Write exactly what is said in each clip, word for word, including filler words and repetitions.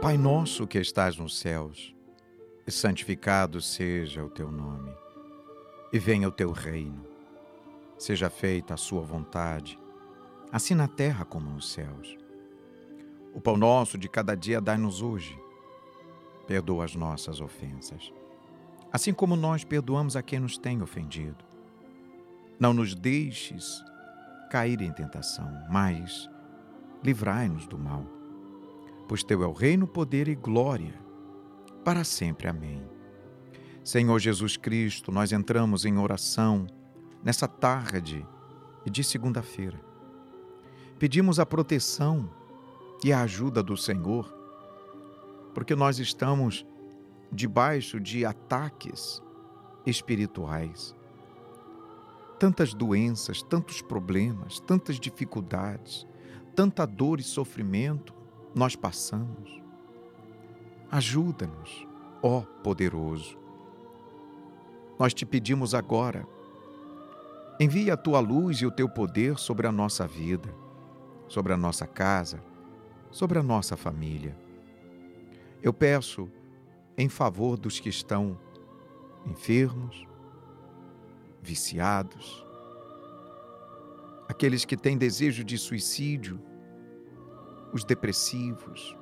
Pai nosso que estás nos céus, santificado seja o teu nome, e venha o teu reino. Seja feita a sua vontade, assim na terra como nos céus. O pão nosso de cada dia dai-nos hoje. Perdoa as nossas ofensas, assim como nós perdoamos a quem nos tem ofendido. Não nos deixes cair em tentação, mas livrai-nos do mal. Pois teu é o reino, poder e glória, para sempre. Amém. Senhor Jesus Cristo, nós entramos em oração nessa tarde e de segunda-feira. Pedimos a proteção e a ajuda do Senhor, porque nós estamos debaixo de ataques espirituais. Tantas doenças, tantos problemas, tantas dificuldades, tanta dor e sofrimento nós passamos. Ajuda-nos, ó poderoso. Nós te pedimos agora, envia a tua luz e o teu poder sobre a nossa vida, sobre a nossa casa, sobre a nossa família. Eu peço em favor dos que estão enfermos, viciados, aqueles que têm desejo de suicídio, os depressivos.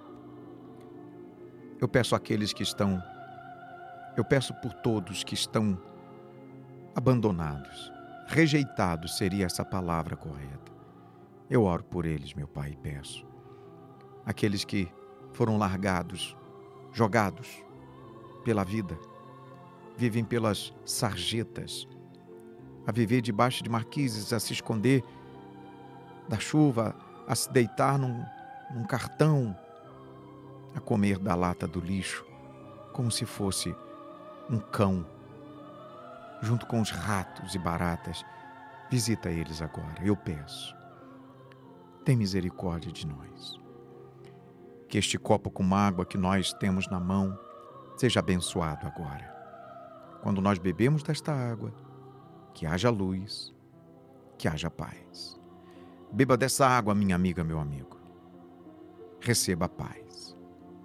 Eu peço àqueles que estão, eu peço por todos que estão abandonados, rejeitados seria essa palavra correta. Eu oro por eles, meu Pai, e peço. Aqueles que foram largados, jogados pela vida, vivem pelas sarjetas, a viver debaixo de marquises, a se esconder da chuva, a se deitar num, num cartão, a comer da lata do lixo, como se fosse um cão, junto com os ratos e baratas. Visita eles agora, eu peço. Tem misericórdia de nós. Que este copo com água que nós temos na mão seja abençoado agora. Quando nós bebemos desta água, que haja luz, que haja paz. Beba dessa água, minha amiga, meu amigo. Receba a paz.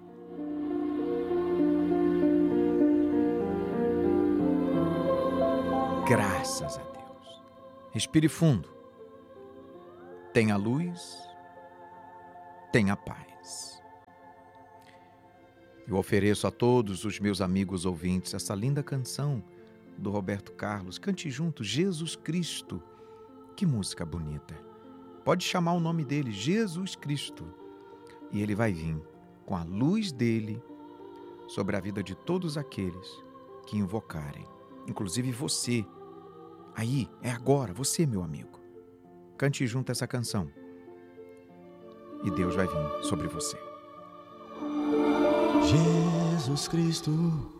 Graças a Deus. Respire fundo. Tenha luz, tenha paz. Eu ofereço a todos os meus amigos ouvintes essa linda canção do Roberto Carlos. Cante junto, Jesus Cristo. Que música bonita. Pode chamar o nome dele, Jesus Cristo. E ele vai vir com a luz dele sobre a vida de todos aqueles que invocarem. Inclusive você. Aí, é agora, você, meu amigo. Cante junto essa canção. E Deus vai vir sobre você. Jesus Cristo,